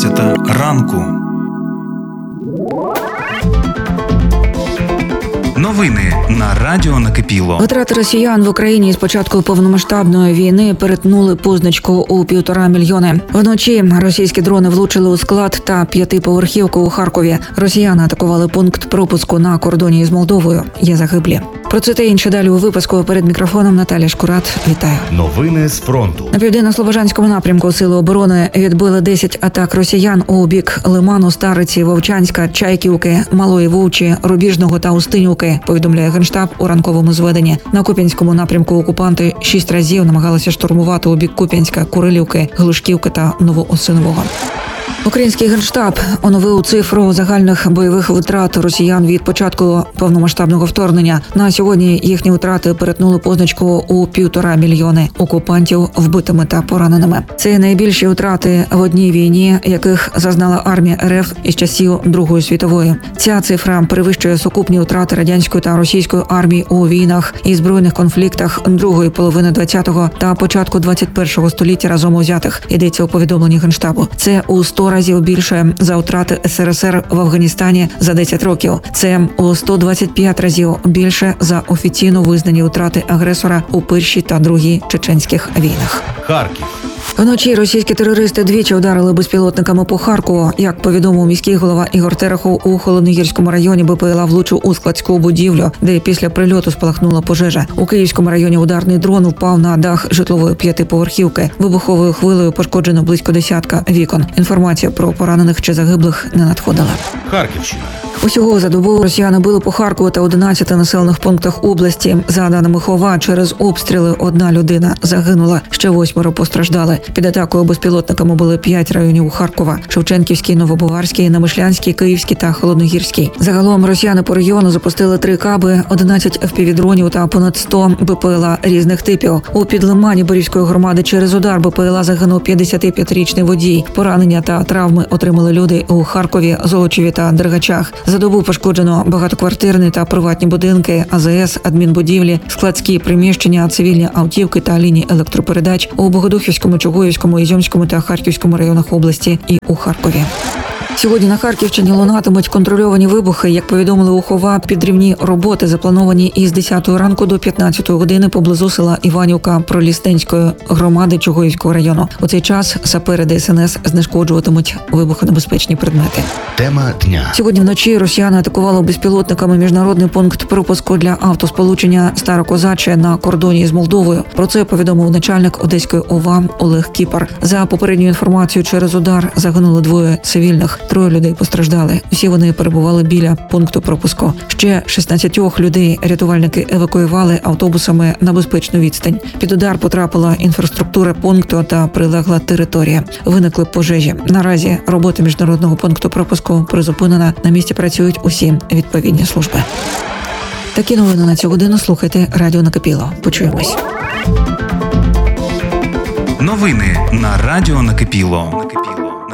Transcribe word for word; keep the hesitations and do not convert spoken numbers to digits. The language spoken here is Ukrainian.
одинадцята ранку. Новини на Радіо Накипіло. Витрати росіян в Україні з початку повномасштабної війни перетнули позначку у півтора мільйони. Вночі російські дрони влучили у склад та п'ятиповерхівку у Харкові. Росіяни атакували пункт пропуску на кордоні з Молдовою. Є загиблі. Про це та інше далі у випуску. Перед мікрофоном Наталя Шкурат. Вітаю. Новини з фронту. На південно-слобожанському напрямку Сили оборони відбили десять атак росіян у бік Лиману, Стариці, Вовчанська, Чайківки, Малої Вовчі, Рубіжного та Устинівки, повідомляє Генштаб у ранковому зведенні. На Куп'янському напрямку окупанти шість разів намагалися штурмувати у бік Куп'янська, Курилівки, Глушківки та Новоосинового. Український Генштаб оновив цифру загальних бойових витрат росіян від початку повномасштабного вторгнення. На сьогодні їхні витрати перетнули позначку у півтора мільйони окупантів вбитими та пораненими. Це найбільші втрати в одній війні, яких зазнала армія РФ із часів Другої світової. Ця цифра перевищує сукупні втрати радянської та російської армії у війнах і збройних конфліктах другої половини ХХ та початку двадцять першого століття разом узятих, йдеться у повідомленні Генштабу. Це у сто разів більше за втрати СРСР в Афганістані за десять років. Це у сто двадцять п'ять разів більше за офіційно визнані втрати агресора у першій та другій чеченських війнах. Харків. Вночі російські терористи двічі вдарили безпілотниками по Харкову. Як повідомив міський голова Ігор Терехов, у Холодногірському районі БПЛА влучив у складську будівлю, де після прильоту спалахнула пожежа. У Київському районі ударний дрон впав на дах житлової п'ятиповерхівки. Вибуховою хвилею пошкоджено близько десятка вікон. Інформація про поранених чи загиблих не надходила. Харківщина. Усього за добу росіяни били по Харкову та одинадцяти населених пунктах області. За даними ХОВА, через обстріли одна людина загинула, ще восьмеро постраждали. Під атакою безпілотниками були п'ять районів Харкова: Шевченківський, Новобаварський, Намишлянський, Київський та Холодногірський. Загалом росіяни по регіону запустили три каби, одинадцять еф пі ві-дронів та понад сто БПЛА різних типів. У Підлимані Борівської громади через удар БПЛА загинув п'ятдесятип'ятирічний водій. Поранення та травми отримали люди у Харкові, Золочеві та Дергачах. За добу пошкоджено багатоквартирні та приватні будинки, а зе ес, адмінбудівлі, складські приміщення, цивільні автівки та лінії електропередач у Богодухівському, Чугуївському, Ізюмському та Харківському районах області і у Харкові. Сьогодні на Харківщині лунатимуть контрольовані вибухи. Як повідомили у ХОВА, підривні роботи заплановані із десятої ранку до п'ятнадцятої години поблизу села Іванівка Пролісненської громади Чугуївського району. У цей час сапери Де ес ен ес знешкоджуватимуть вибухонебезпечні предмети. Тема дня. Сьогодні вночі росіяни атакували безпілотниками міжнародний пункт пропуску для автосполучення Старокозаче на кордоні з Молдовою. Про це повідомив начальник Одеської ОВА Олег Кіпар. За попередньою інформацією, через удар загинули двоє цивільних. Троє людей постраждали. Усі вони перебували біля пункту пропуску. Ще шістнадцять людей рятувальники евакуювали автобусами на безпечну відстань. Під удар потрапила інфраструктура пункту та прилегла територія. Виникли пожежі. Наразі робота міжнародного пункту пропуску призупинена. На місці працюють усі відповідні служби. Такі новини на цю годину слухайте Радіо Накипіло. Почуємось. Новини на Радіо Накипіло.